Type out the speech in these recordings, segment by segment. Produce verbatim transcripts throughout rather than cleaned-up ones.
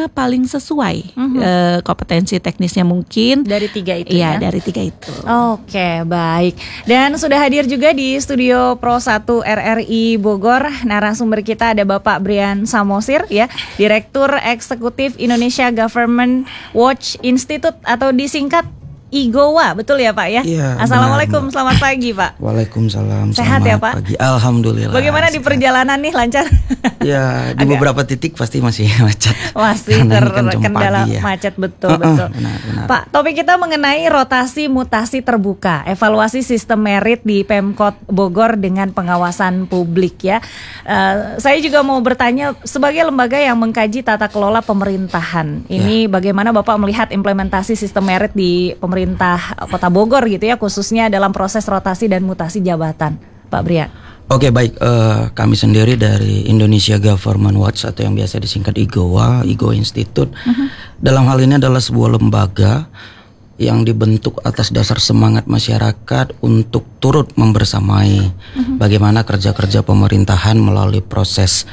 mana paling sesuai mm-hmm. uh, kompetensi teknisnya mungkin dari tiga itu iya, ya. dari tiga itu. Oke, baik. Dan sudah hadir juga di studio Pro satu R R I Bogor narasumber kita ada Bapak Brian Samosir ya, Direktur Eksekutif Indonesia Government Watch Institute atau disingkat I G O W A, betul ya Pak ya? Iya, Assalamualaikum, benar, selamat pagi Pak. Waalaikumsalam. Sehat ya Pak? Pagi. Alhamdulillah. Bagaimana di perjalanan nih, lancar? Ya, di Agak, beberapa titik pasti masih macet. Masih terkendala ya. macet betul uh, uh, betul. Benar, benar. Pak, topik kita mengenai rotasi mutasi terbuka, evaluasi sistem merit di Pemkot Bogor dengan pengawasan publik ya. Uh, saya juga mau bertanya sebagai lembaga yang mengkaji tata kelola pemerintahan, ini ya. Bagaimana Bapak melihat implementasi sistem merit di pemerintah Kota Bogor gitu ya, khususnya dalam proses rotasi dan mutasi jabatan, Pak Brian? Oke, baik. Uh, kami sendiri dari Indonesia Government Watch atau yang biasa disingkat I G O W A, I G O Institute. Uh-huh. Dalam hal ini adalah sebuah lembaga yang dibentuk atas dasar semangat masyarakat untuk turut membersamai uh-huh. bagaimana kerja-kerja pemerintahan melalui proses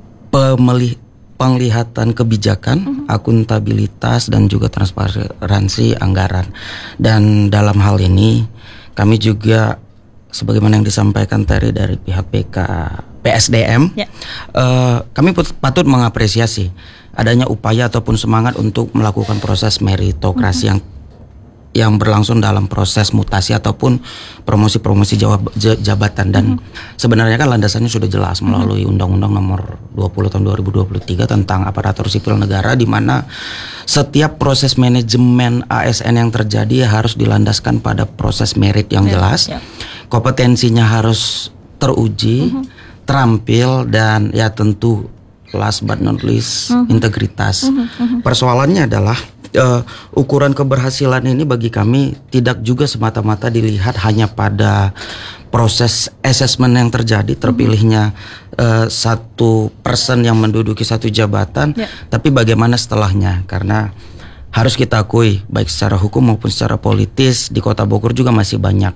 pemilih penglihatan kebijakan, uh-huh. akuntabilitas dan juga transparansi anggaran. Dan dalam hal ini kami juga sebagaimana yang disampaikan tadi dari pihak P K P S D M, yeah. uh, kami patut mengapresiasi adanya upaya ataupun semangat untuk melakukan proses meritokrasi uh-huh. yang yang berlangsung dalam proses mutasi ataupun promosi-promosi jabatan. Dan mm-hmm. sebenarnya kan landasannya sudah jelas melalui mm-hmm. Undang-Undang Nomor dua puluh Tahun dua ribu dua puluh tiga tentang aparatur sipil negara, di mana setiap proses manajemen A S N yang terjadi harus dilandaskan pada proses merit yang jelas, yeah, yeah. kompetensinya harus teruji, mm-hmm. terampil, dan ya tentu last but not least mm-hmm. integritas. Mm-hmm. Persoalannya adalah Uh, ukuran keberhasilan ini bagi kami tidak juga semata-mata dilihat hanya pada proses assessment yang terjadi, terpilihnya uh, satu person yang menduduki satu jabatan, yeah. tapi bagaimana setelahnya, karena harus kita akui baik secara hukum maupun secara politis di Kota Bogor juga masih banyak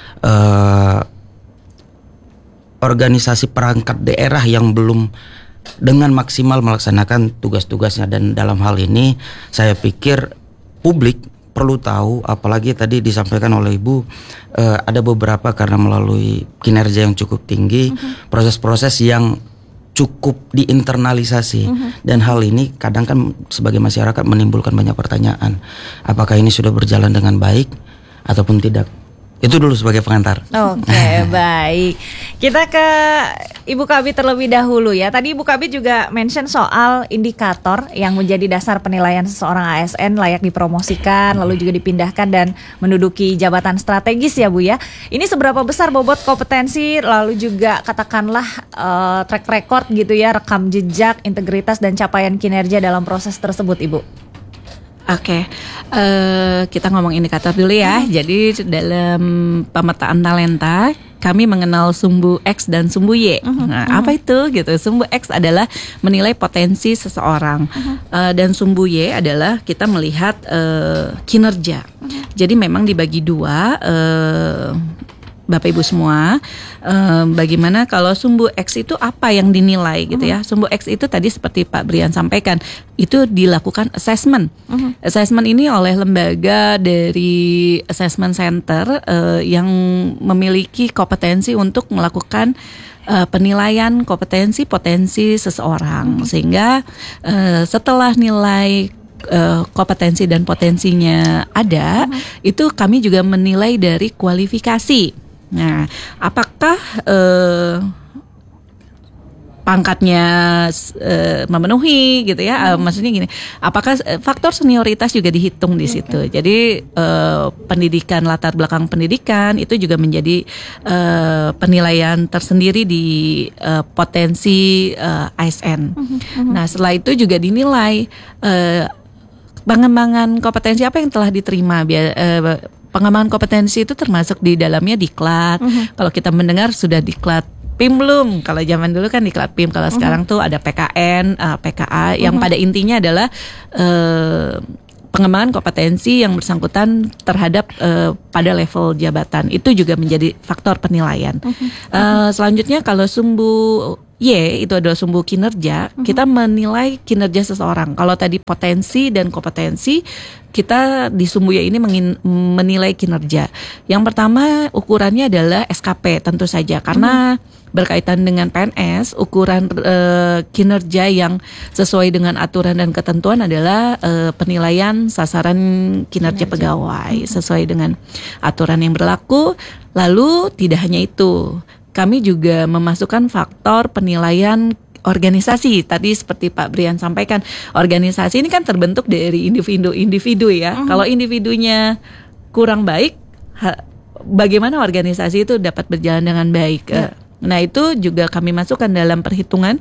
uh, organisasi perangkat daerah yang belum dengan maksimal melaksanakan tugas-tugasnya. Dan dalam hal ini saya pikir publik perlu tahu, apalagi tadi disampaikan oleh Ibu, eh, ada beberapa karena melalui kinerja yang cukup tinggi, uh-huh. proses-proses yang cukup diinternalisasi, uh-huh. dan hal ini kadang kan sebagai masyarakat menimbulkan banyak pertanyaan, apakah ini sudah berjalan dengan baik ataupun tidak. Itu dulu sebagai pengantar. Oke, okay, baik. Kita ke Ibu Kabid terlebih dahulu ya. Tadi Ibu Kabid juga mention soal indikator yang menjadi dasar penilaian seseorang A S N layak dipromosikan, lalu juga dipindahkan dan menduduki jabatan strategis ya Bu ya. Ini seberapa besar bobot kompetensi, lalu juga katakanlah uh, track record gitu ya, rekam jejak, integritas dan capaian kinerja dalam proses tersebut Ibu? Oke, okay. uh, kita ngomong indikator dulu ya. Hmm. Jadi dalam pemetaan talenta kami mengenal sumbu X dan sumbu Y. Uh-huh. Nah, uh-huh. apa itu gitu? Sumbu X adalah menilai potensi seseorang, uh-huh. uh, dan sumbu Y adalah kita melihat uh, kinerja. Uh-huh. Jadi memang dibagi dua. Uh, Bapak Ibu semua, eh, bagaimana kalau sumbu X itu apa yang dinilai gitu ya? Sumbu X itu tadi seperti Pak Brian sampaikan, itu dilakukan assessment. Uh-huh. Assessment ini oleh lembaga dari assessment center eh, yang memiliki kompetensi untuk melakukan eh, penilaian kompetensi potensi seseorang, uh-huh. sehingga eh, setelah nilai uh, kompetensi dan potensinya ada, uh-huh. itu kami juga menilai dari kualifikasi. Nah, apakah uh, pangkatnya uh, memenuhi gitu ya? Hmm. Uh, maksudnya gini, apakah uh, faktor senioritas juga dihitung di situ? Okay. Jadi uh, pendidikan, latar belakang pendidikan itu juga menjadi uh, penilaian tersendiri di uh, potensi uh, A S N. Hmm. Hmm. Nah, setelah itu juga dinilai uh, pengembangan kompetensi apa yang telah diterima. Uh, Pengembangan kompetensi itu termasuk di dalamnya diklat. Uh-huh. Kalau kita mendengar sudah diklat P I M belum? Kalau zaman dulu kan diklat P I M. Kalau uh-huh. sekarang tuh ada P K N, uh, P K A, uh-huh. yang pada intinya adalah uh, pengembangan kompetensi yang bersangkutan terhadap uh, pada level jabatan. Itu juga menjadi faktor penilaian. Uh-huh. Uh, selanjutnya kalau sumbu Y itu adalah sumbu kinerja, uh-huh. kita menilai kinerja seseorang. Kalau tadi potensi dan kompetensi, kita di sumbu Y ini mengin, menilai kinerja. Yang pertama ukurannya adalah S K P tentu saja, karena uh-huh. berkaitan dengan P N S, ukuran uh, kinerja yang sesuai dengan aturan dan ketentuan adalah uh, penilaian sasaran kinerja, kinerja. pegawai uh-huh. sesuai dengan aturan yang berlaku. Lalu tidak hanya itu, kami juga memasukkan faktor penilaian organisasi. Tadi seperti Pak Brian sampaikan, organisasi ini kan terbentuk dari individu-individu ya. Uh-huh. Kalau individunya kurang baik, ha, bagaimana organisasi itu dapat berjalan dengan baik? Yeah. Nah itu juga kami masukkan dalam perhitungan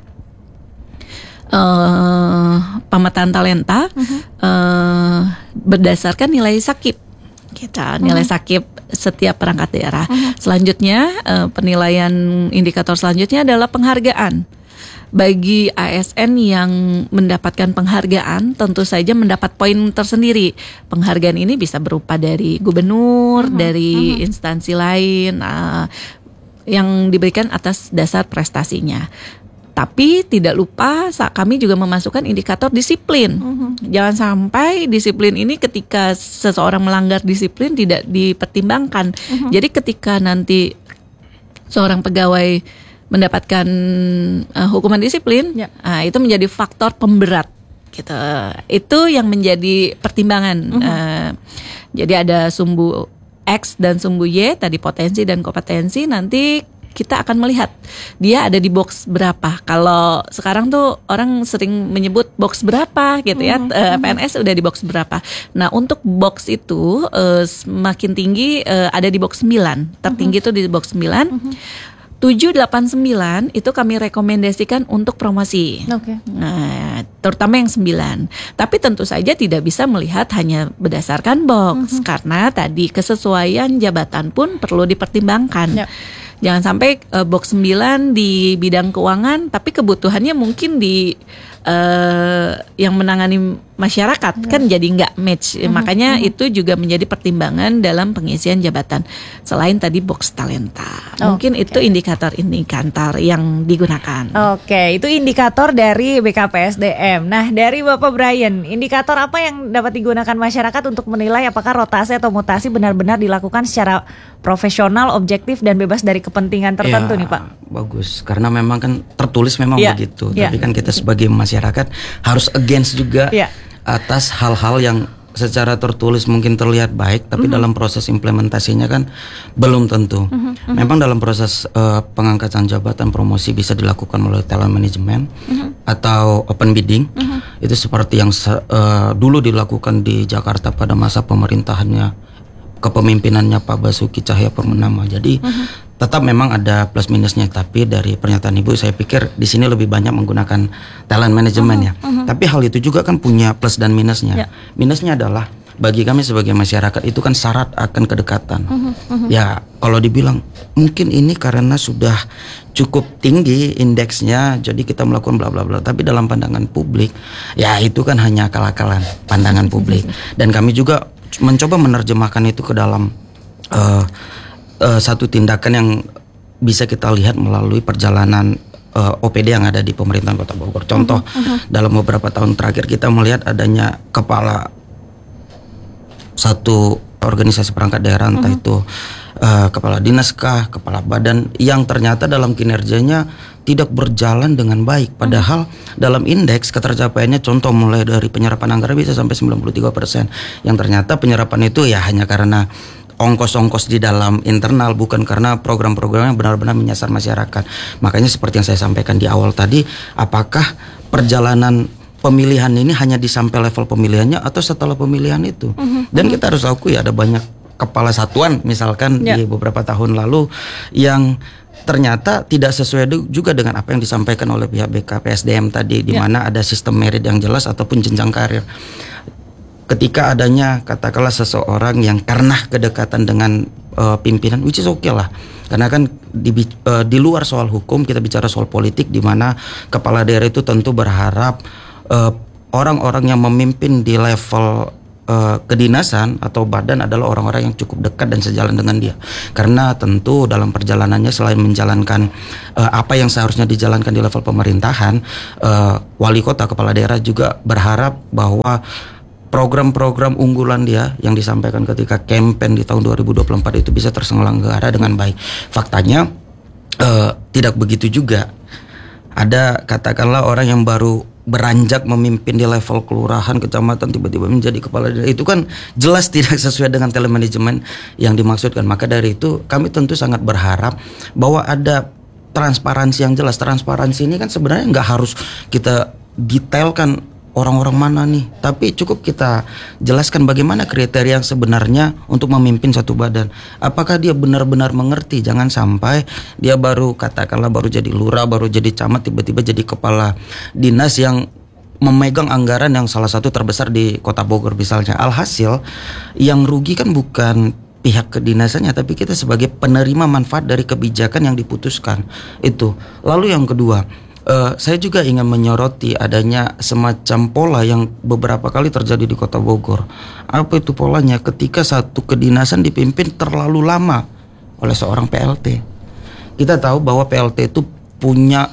uh, pemetaan talenta uh-huh. uh, berdasarkan nilai sakip. Kita nilai uh-huh. sakip setiap perangkat daerah. Uh-huh. Selanjutnya uh, penilaian indikator selanjutnya adalah penghargaan. Bagi A S N yang mendapatkan penghargaan tentu saja mendapat poin tersendiri. Penghargaan ini bisa berupa dari gubernur, uh-huh. dari uh-huh. instansi lain uh, yang diberikan atas dasar prestasinya. Tapi tidak lupa saat kami juga memasukkan indikator disiplin. Uh-huh. Jangan sampai disiplin ini ketika seseorang melanggar disiplin tidak dipertimbangkan. Uh-huh. Jadi ketika nanti seorang pegawai mendapatkan uh, hukuman disiplin, ya. uh, itu menjadi faktor pemberat. Gitu. Itu yang menjadi pertimbangan. Uh-huh. Uh, jadi ada sumbu X dan sumbu Y, tadi potensi dan kompetensi. Nanti kita akan melihat dia ada di box berapa. Kalau sekarang tuh orang sering menyebut box berapa gitu ya, mm-hmm. uh, P N S udah di box berapa. Nah untuk box itu uh, semakin tinggi uh, ada di box sembilan, tertinggi itu mm-hmm. di box sembilan. Mm-hmm. tujuh, delapan, sembilan itu kami rekomendasikan untuk promosi. Okay. Nah, terutama yang sembilan. Tapi tentu saja tidak bisa melihat hanya berdasarkan box, mm-hmm. karena tadi kesesuaian jabatan pun perlu dipertimbangkan. Yep. Jangan sampai uh, box sembilan di bidang keuangan tapi kebutuhannya mungkin di uh, yang menangani masyarakat, ya. Kan jadi nggak match. Uh-huh, Makanya uh-huh. itu juga menjadi pertimbangan dalam pengisian jabatan. Selain tadi box talenta. Oh, mungkin okay. itu indikator-indikator yang digunakan. Oke, okay, itu indikator dari B K P S D M. Nah, dari Bapak Brian, indikator apa yang dapat digunakan masyarakat untuk menilai apakah rotasi atau mutasi benar-benar dilakukan secara profesional, objektif dan bebas dari kepentingan tertentu ya, nih Pak? Bagus, karena memang kan tertulis memang ya. begitu. Ya. Tapi kan kita sebagai masyarakat harus against juga ya. atas hal-hal yang secara tertulis mungkin terlihat baik, tapi uh-huh. dalam proses implementasinya kan belum tentu. Uh-huh. Uh-huh. Memang dalam proses uh, pengangkatan jabatan promosi bisa dilakukan melalui talent management uh-huh. atau open bidding. Uh-huh. Itu seperti yang uh, dulu dilakukan di Jakarta pada masa pemerintahannya kepemimpinannya Pak Basuki Cahayapurnama. Jadi uh-huh. tetap memang ada plus minusnya, tapi dari pernyataan Ibu saya pikir di sini lebih banyak menggunakan talent management uh-huh. ya. Uh-huh. Tapi hal itu juga kan punya plus dan minusnya. Yeah. Minusnya adalah bagi kami sebagai masyarakat itu kan syarat akan kedekatan. Uh-huh. Uh-huh. Ya kalau dibilang mungkin ini karena sudah cukup tinggi indeksnya, jadi kita melakukan bla bla bla. Tapi dalam pandangan publik, ya itu kan hanya akal-akalan pandangan publik. Dan kami juga mencoba menerjemahkan itu ke dalam uh, uh, satu tindakan yang bisa kita lihat melalui perjalanan uh, O P D yang ada di pemerintahan Kota Bogor. Contoh, uh-huh, uh-huh. dalam beberapa tahun terakhir kita melihat adanya kepala satu organisasi perangkat daerah, entah uh-huh. itu uh, kepala dinas kah, kepala badan, yang ternyata dalam kinerjanya tidak berjalan dengan baik. Padahal hmm. dalam indeks ketercapaiannya, contoh mulai dari penyerapan anggaran bisa sampai sembilan puluh tiga persen. Yang ternyata penyerapan itu ya hanya karena ongkos-ongkos di dalam internal, bukan karena program-program yang benar-benar menyasar masyarakat. Makanya seperti yang saya sampaikan di awal tadi, apakah perjalanan pemilihan ini hanya di sampai level pemilihannya atau setelah pemilihan itu? Hmm. Dan kita harus akui ada banyak kepala satuan misalkan ya. di beberapa tahun lalu yang ternyata tidak sesuai juga dengan apa yang disampaikan oleh pihak B K P S D M tadi, di mana ya. ada sistem merit yang jelas ataupun jenjang karir. Ketika adanya katakanlah seseorang yang karena kedekatan dengan uh, pimpinan, which is okay lah, karena kan di, uh, di luar soal hukum kita bicara soal politik, di mana kepala daerah itu tentu berharap uh, orang-orang yang memimpin di level uh, kedinasan atau badan adalah orang-orang yang cukup dekat dan sejalan dengan dia. Karena tentu dalam perjalanannya selain menjalankan uh, apa yang seharusnya dijalankan di level pemerintahan, uh, wali kota, kepala daerah juga berharap bahwa program-program unggulan dia yang disampaikan ketika kampanye di tahun dua ribu dua puluh empat itu bisa terselenggara dengan baik. Faktanya uh, tidak begitu juga. Ada katakanlah orang yang baru beranjak memimpin di level kelurahan, kecamatan, tiba-tiba menjadi kepala daerah, itu kan jelas tidak sesuai dengan telemanajemen yang dimaksudkan. Maka dari itu kami tentu sangat berharap bahwa ada transparansi yang jelas. Transparansi ini kan sebenarnya nggak harus kita detailkan orang-orang mana nih, tapi cukup kita jelaskan bagaimana kriteria yang sebenarnya untuk memimpin satu badan. Apakah dia benar-benar mengerti? Jangan sampai dia baru katakanlah baru jadi lurah, baru jadi camat, tiba-tiba jadi kepala dinas yang memegang anggaran yang salah satu terbesar di Kota Bogor misalnya. Alhasil yang rugi kan bukan pihak kedinasannya, tapi kita sebagai penerima manfaat dari kebijakan yang diputuskan itu. Lalu yang kedua, Uh, saya juga ingin menyoroti adanya semacam pola yang beberapa kali terjadi di Kota Bogor. Apa itu polanya? Ketika satu kedinasan dipimpin terlalu lama oleh seorang P L T. Kita tahu bahwa P L T itu punya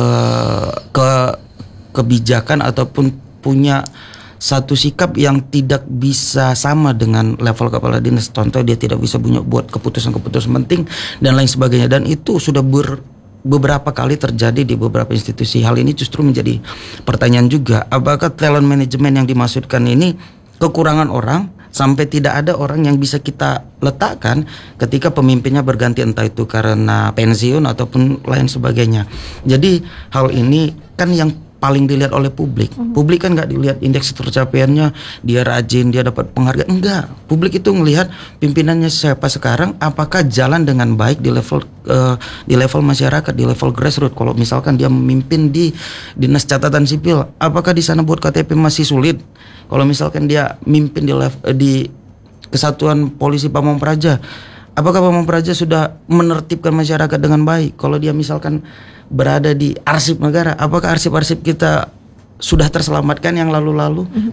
uh, ke kebijakan ataupun punya satu sikap yang tidak bisa sama dengan level kepala dinas. Contoh, dia tidak bisa punya buat keputusan-keputusan penting dan lain sebagainya. Dan itu sudah ber beberapa kali terjadi di beberapa institusi. Hal ini justru menjadi pertanyaan juga, apakah talent management yang dimaksudkan ini kekurangan orang sampai tidak ada orang yang bisa kita letakkan ketika pemimpinnya berganti, entah itu karena pensiun ataupun lain sebagainya. Jadi hal ini kan yang paling dilihat oleh publik. Mm-hmm. Publik kan nggak dilihat indeks tercapaiannya, dia rajin, dia dapat penghargaan. Enggak. Publik itu melihat pimpinannya siapa sekarang, apakah jalan dengan baik di level uh, di level masyarakat, di level grassroots. Kalau misalkan dia memimpin di dinas catatan sipil, apakah di sana buat K T P masih sulit? Kalau misalkan dia mimpin di level, di Kesatuan Polisi Pamong Praja, apakah Pamong Praja sudah menertibkan masyarakat dengan baik? Kalau dia misalkan berada di arsip negara, apakah arsip-arsip kita sudah terselamatkan yang lalu-lalu? Mm-hmm.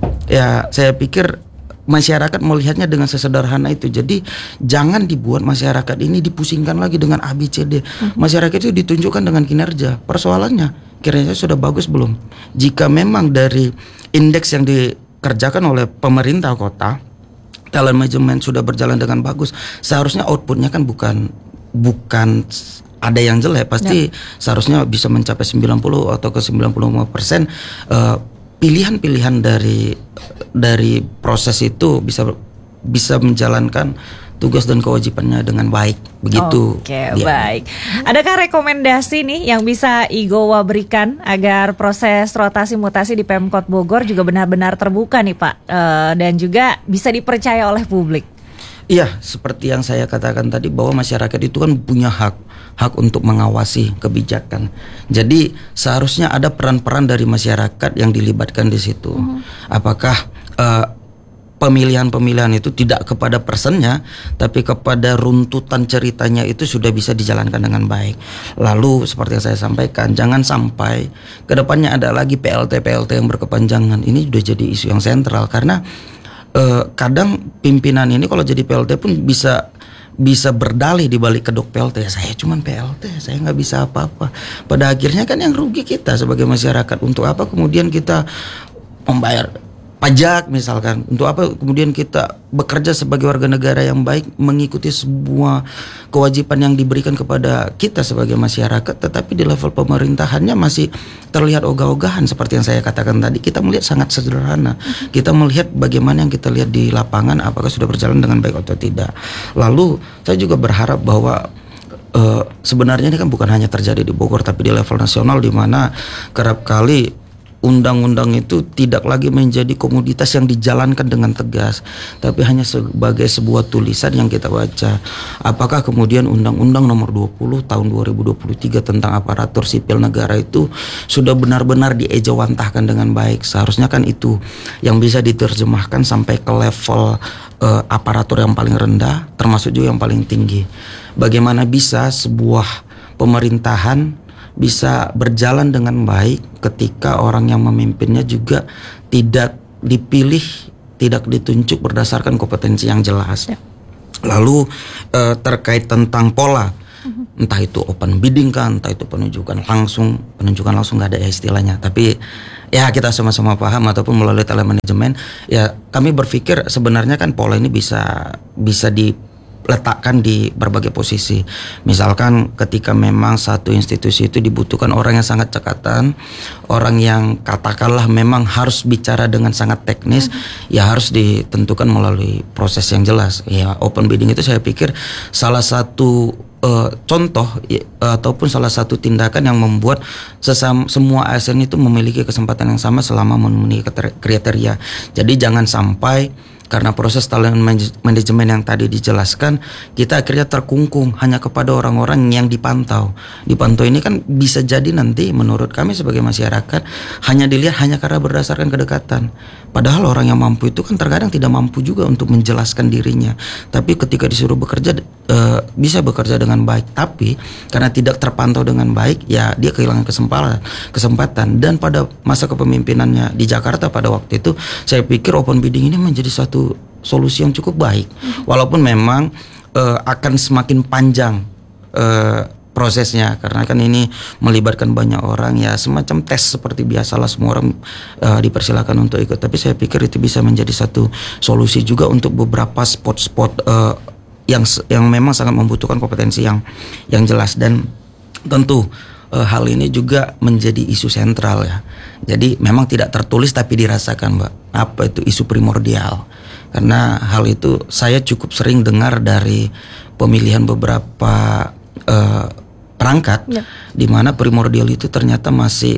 Ya, saya pikir masyarakat melihatnya dengan sesederhana itu. Jadi jangan dibuat masyarakat ini dipusingkan lagi dengan A B C D. Mm-hmm. Masyarakat itu ditunjukkan dengan kinerja. Persoalannya, kinerja sudah bagus belum? Jika memang dari indeks yang dikerjakan oleh pemerintah kota, talent management sudah berjalan dengan bagus, seharusnya outputnya kan bukan bukan ada yang jelek, pasti ya. Seharusnya bisa mencapai sembilan puluh atau ke sembilan puluh lima persen uh, pilihan-pilihan dari dari proses itu bisa bisa menjalankan tugas dan kewajibannya dengan baik, begitu. Oke, ya. Baik. Adakah rekomendasi nih yang bisa Igowa berikan agar proses rotasi mutasi di Pemkot Bogor juga benar-benar terbuka nih Pak, uh, dan juga bisa dipercaya oleh publik? Iya, seperti yang saya katakan tadi bahwa masyarakat itu kan punya hak hak untuk mengawasi kebijakan. Jadi seharusnya ada peran-peran dari masyarakat yang dilibatkan di situ. Mm-hmm. Apakah uh, pemilihan-pemilihan itu tidak kepada personnya, tapi kepada runtutan ceritanya itu sudah bisa dijalankan dengan baik. Lalu seperti yang saya sampaikan, jangan sampai kedepannya ada lagi P L T P L T yang berkepanjangan. Ini sudah jadi isu yang sentral karena Uh, kadang pimpinan ini kalau jadi P L T pun bisa bisa berdalih di balik kedok P L T. Saya cuman P L T, saya nggak bisa apa-apa. Pada akhirnya kan yang rugi kita sebagai masyarakat. Untuk apa kemudian kita membayar pajak misalkan? Untuk apa kemudian kita bekerja sebagai warga negara yang baik, mengikuti semua kewajiban yang diberikan kepada kita sebagai masyarakat, tetapi di level pemerintahannya masih terlihat ogah-ogahan seperti yang saya katakan tadi. Kita melihat sangat sederhana. Kita melihat bagaimana yang kita lihat di lapangan, apakah sudah berjalan dengan baik atau tidak. Lalu saya juga berharap bahwa uh, sebenarnya ini kan bukan hanya terjadi di Bogor, tapi di level nasional, di mana kerap kali undang-undang itu tidak lagi menjadi komoditas yang dijalankan dengan tegas, tapi hanya sebagai sebuah tulisan yang kita baca. Apakah kemudian Undang-Undang Nomor dua puluh Tahun dua ribu dua puluh tiga tentang aparatur sipil negara itu sudah benar-benar diejawantahkan dengan baik? Seharusnya kan itu yang bisa diterjemahkan sampai ke level uh, aparatur yang paling rendah, termasuk juga yang paling tinggi. Bagaimana bisa sebuah pemerintahan bisa berjalan dengan baik ketika orang yang memimpinnya juga tidak dipilih tidak ditunjuk berdasarkan kompetensi yang jelas. Ya. Lalu uh, terkait tentang pola, uh-huh. entah itu open bidding kan, entah itu penunjukan langsung, penunjukan langsung nggak ada ya istilahnya. Tapi ya kita sama-sama paham ataupun melalui telemanajemen, ya kami berpikir sebenarnya kan pola ini bisa bisa diletakkan di berbagai posisi. Misalkan ketika memang satu institusi itu dibutuhkan orang yang sangat cekatan, orang yang katakanlah memang harus bicara dengan sangat teknis, mm-hmm. ya harus ditentukan melalui proses yang jelas. Ya open bidding itu saya pikir salah satu uh, contoh ya, ataupun salah satu tindakan yang membuat sesama, semua A S N itu memiliki kesempatan yang sama selama memenuhi kriteria. Jadi jangan sampai karena proses talent manajemen yang tadi dijelaskan, kita akhirnya terkungkung hanya kepada orang-orang yang dipantau. Dipantau ini kan bisa jadi nanti menurut kami sebagai masyarakat hanya dilihat hanya karena berdasarkan kedekatan. Padahal orang yang mampu itu kan terkadang tidak mampu juga untuk menjelaskan dirinya. Tapi ketika disuruh bekerja e, bisa bekerja dengan baik. Tapi karena tidak terpantau dengan baik, ya dia kehilangan kesempatan. Kesempatan. Dan pada masa kepemimpinannya di Jakarta pada waktu itu, saya pikir open bidding ini menjadi satu solusi yang cukup baik, walaupun memang uh, akan semakin panjang uh, prosesnya karena kan ini melibatkan banyak orang, ya semacam tes seperti biasalah semua orang uh, dipersilakan untuk ikut. Tapi saya pikir itu bisa menjadi satu solusi juga untuk beberapa spot-spot uh, yang yang memang sangat membutuhkan kompetensi yang yang jelas. Dan tentu uh, hal ini juga menjadi isu sentral ya. Jadi memang tidak tertulis tapi dirasakan, Mbak. Apa itu isu primordial? Karena hal itu saya cukup sering dengar dari pemilihan beberapa uh, perangkat, ya. Di mana primordial itu ternyata masih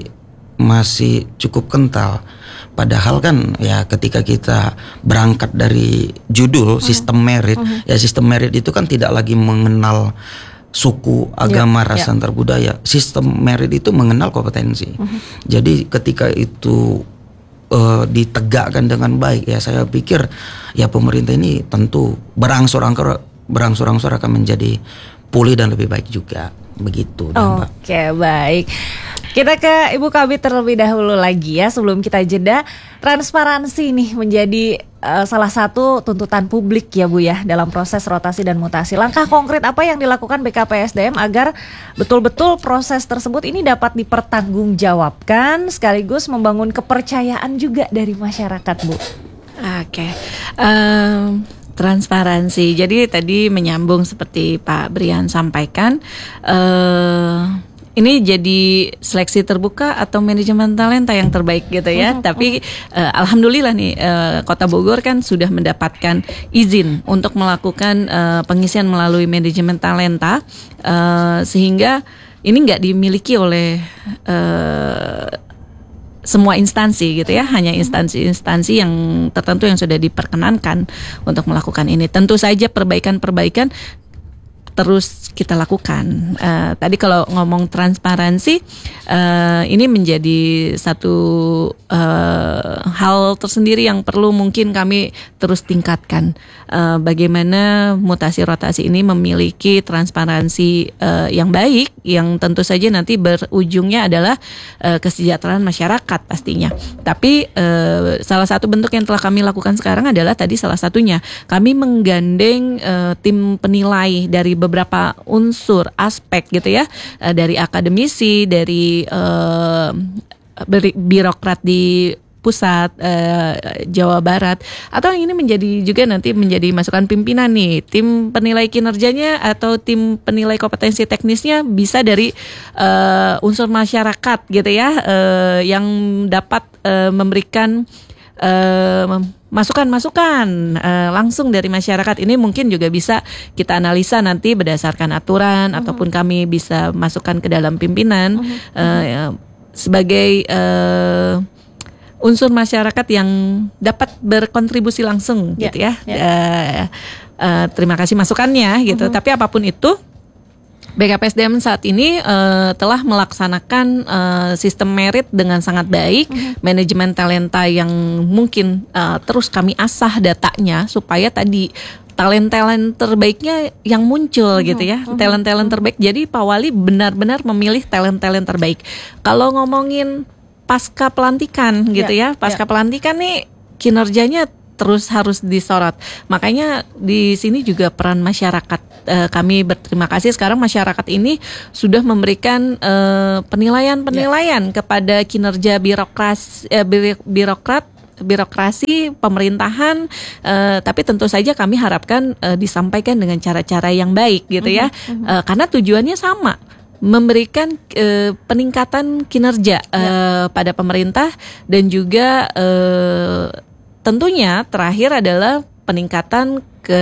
masih cukup kental. Padahal kan ya ketika kita berangkat dari judul uh-huh. sistem merit, uh-huh. ya sistem merit itu kan tidak lagi mengenal suku, agama, ya, ras, ya. antar budaya. Sistem merit itu mengenal kompetensi. Uh-huh. Jadi ketika itu Uh, ditegakkan dengan baik, ya saya pikir ya pemerintah ini tentu berangsur-angsur berangsur-angsur akan menjadi pulih dan lebih baik juga, begitu. Oke, okay, baik. Kita ke Ibu Kabid terlebih dahulu lagi ya sebelum kita jeda. Transparansi nih menjadi uh, salah satu tuntutan publik ya Bu ya dalam proses rotasi dan mutasi. Langkah konkret apa yang dilakukan B K P S D M agar betul-betul proses tersebut ini dapat dipertanggungjawabkan sekaligus membangun kepercayaan juga dari masyarakat, Bu? Oke. Okay. Um... Transparansi. Jadi tadi menyambung seperti Pak Brian sampaikan, uh, ini jadi seleksi terbuka atau manajemen talenta yang terbaik gitu ya. Mm-hmm. Tapi uh, alhamdulillah nih uh, Kota Bogor kan sudah mendapatkan izin untuk melakukan uh, pengisian melalui manajemen talenta, uh, sehingga ini nggak dimiliki oleh uh, semua instansi gitu ya, hanya instansi-instansi yang tertentu yang sudah diperkenankan untuk melakukan ini. Tentu saja perbaikan-perbaikan terus kita lakukan. Uh, tadi kalau ngomong transparansi, uh, ini menjadi satu uh, hal tersendiri yang perlu mungkin kami terus tingkatkan. Uh, bagaimana mutasi rotasi ini memiliki transparansi uh, yang baik, yang tentu saja nanti berujungnya adalah uh, kesejahteraan masyarakat pastinya. Tapi uh, salah satu bentuk yang telah kami lakukan sekarang adalah tadi salah satunya kami menggandeng uh, tim penilai dari beberapa unsur aspek gitu ya, uh, dari akademisi, dari uh, birokrat di pusat uh, Jawa Barat, atau yang ini menjadi juga nanti menjadi masukan pimpinan nih, tim penilai kinerjanya atau tim penilai kompetensi teknisnya bisa dari uh, unsur masyarakat gitu ya, uh, yang dapat uh, memberikan uh, masukan-masukan uh, langsung dari masyarakat. Ini mungkin juga bisa kita analisa nanti berdasarkan aturan, uh-huh. ataupun kami bisa masukkan ke dalam pimpinan uh-huh. uh, sebagai uh, unsur masyarakat yang dapat berkontribusi langsung, yeah, gitu ya. Yeah. Uh, uh, terima kasih masukannya gitu. Uh-huh. Tapi apapun itu, B K P S D M saat ini uh, telah melaksanakan uh, sistem merit dengan sangat baik, uh-huh. manajemen talenta yang mungkin uh, terus kami asah datanya supaya tadi talent-talent terbaiknya yang muncul, uh-huh. gitu ya, uh-huh. talent-talent terbaik. Jadi Pak Wali benar-benar memilih talent-talent terbaik. Kalau ngomongin pasca pelantikan gitu yeah, ya, pasca yeah. pelantikan nih kinerjanya terus harus disorot. Makanya di sini juga peran masyarakat. Eh, kami berterima kasih sekarang masyarakat ini sudah memberikan eh, penilaian-penilaian ya. kepada kinerja birokrasi, eh, birokrat, birokrasi pemerintahan. Eh, tapi tentu saja kami harapkan eh, disampaikan dengan cara-cara yang baik gitu ya. Uh-huh, uh-huh. Eh, karena tujuannya sama. Memberikan eh, peningkatan kinerja eh, ya. pada pemerintah dan juga eh, tentunya terakhir adalah peningkatan ke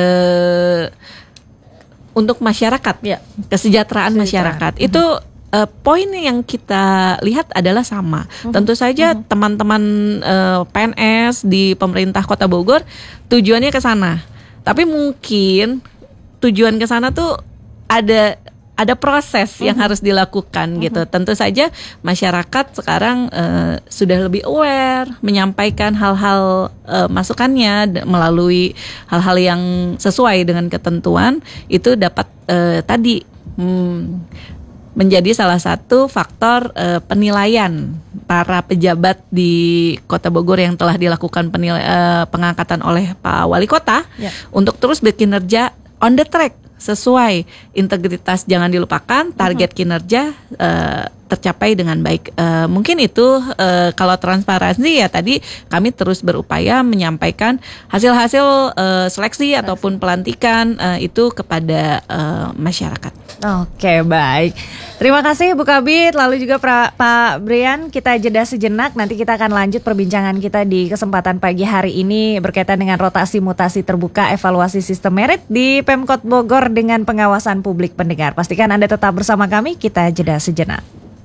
untuk masyarakat, ya, kesejahteraan, kesejahteraan. masyarakat. Mm-hmm. Itu uh, poin yang kita lihat adalah sama. Mm-hmm. Tentu saja mm-hmm. teman-teman uh, P N S di pemerintah Kota Bogor tujuannya ke sana. Tapi mungkin tujuan ke sana tuh ada ada proses yang uh-huh. harus dilakukan uh-huh. gitu. Tentu saja masyarakat sekarang uh, sudah lebih aware, menyampaikan hal-hal uh, masukannya d- melalui hal-hal yang sesuai dengan ketentuan, itu dapat uh, tadi hmm, menjadi salah satu faktor uh, penilaian para pejabat di Kota Bogor yang telah dilakukan penila- uh, pengangkatan oleh Pak Wali Kota ya. Untuk terus berkinerja on the track. Sesuai, integritas jangan dilupakan, target kinerja uh, tercapai dengan baik. Uh, mungkin itu uh, kalau transparansi ya tadi kami terus berupaya menyampaikan hasil-hasil uh, seleksi ataupun pelantikan uh, itu kepada uh, masyarakat. Oke, baik. Terima kasih Bu Kabid, lalu juga pra, Pak Brian, kita jeda sejenak, nanti kita akan lanjut perbincangan kita di kesempatan pagi hari ini berkaitan dengan rotasi mutasi terbuka evaluasi sistem merit di Pemkot Bogor dengan pengawasan publik pendengar. Pastikan Anda tetap bersama kami, kita jeda sejenak.